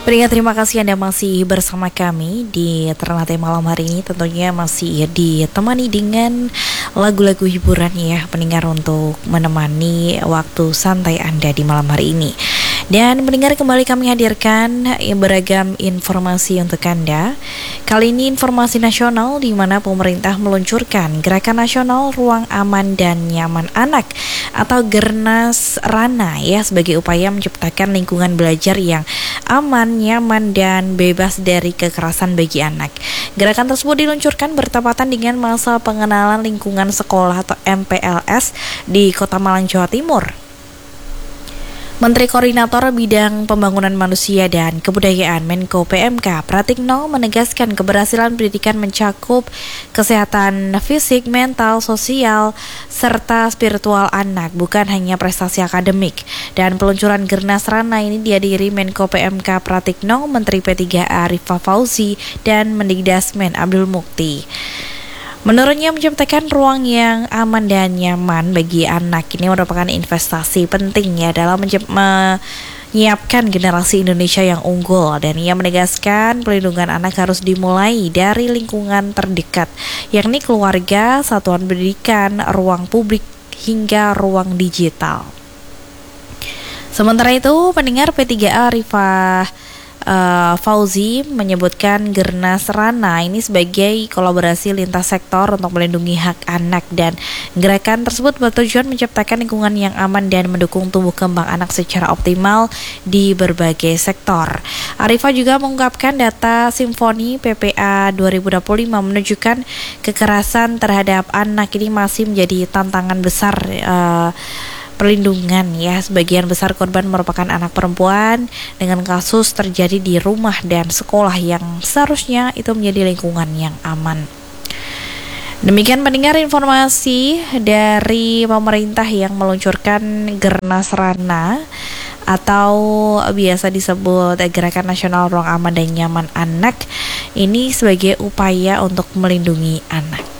Pendengar, terima kasih Anda masih bersama kami di Ternate malam hari ini. Tentunya masih ditemani dengan lagu-lagu hiburan ya pendengar, untuk menemani waktu santai Anda di malam hari ini. Dan pendengar, kembali kami hadirkan beragam informasi untuk Anda. Kali ini informasi nasional, di mana pemerintah meluncurkan Gerakan Nasional Ruang Aman dan Nyaman Anak atau Gernas Rana ya, sebagai upaya menciptakan lingkungan belajar yang aman, nyaman, dan bebas dari kekerasan bagi anak. Gerakan tersebut diluncurkan bertepatan dengan masa pengenalan lingkungan sekolah atau MPLS di Kota Malang, Jawa Timur. Menteri Koordinator Bidang Pembangunan Manusia dan Kebudayaan Menko PMK Pratikno menegaskan keberhasilan pendidikan mencakup kesehatan fisik, mental, sosial, serta spiritual anak, bukan hanya prestasi akademik. Dan peluncuran Gernas Rana ini dihadiri Menko PMK Pratikno, Menteri P3A Arifah Fauzi, dan Mendikdasmen Abdul Mukti. Menurutnya, menciptakan ruang yang aman dan nyaman bagi anak ini merupakan investasi penting ya dalam menyiapkan generasi Indonesia yang unggul. Dan ia menegaskan pelindungan anak harus dimulai dari lingkungan terdekat, yakni keluarga, satuan pendidikan, ruang publik, hingga ruang digital. Sementara itu, pendengar, P3A Arifah Fauzi menyebutkan Gernas Rana ini sebagai kolaborasi lintas sektor untuk melindungi hak anak, dan gerakan tersebut bertujuan menciptakan lingkungan yang aman dan mendukung tumbuh kembang anak secara optimal di berbagai sektor. Arifah juga mengungkapkan data Simfoni PPA 2025 menunjukkan kekerasan terhadap anak ini masih menjadi tantangan besar perlindungan ya. Sebagian besar korban merupakan anak perempuan, dengan kasus terjadi di rumah dan sekolah yang seharusnya itu menjadi lingkungan yang aman. Demikian pendengar, informasi dari pemerintah yang meluncurkan Gernas Rana atau biasa disebut Gerakan Nasional Ruang Aman dan Nyaman Anak ini sebagai upaya untuk melindungi anak.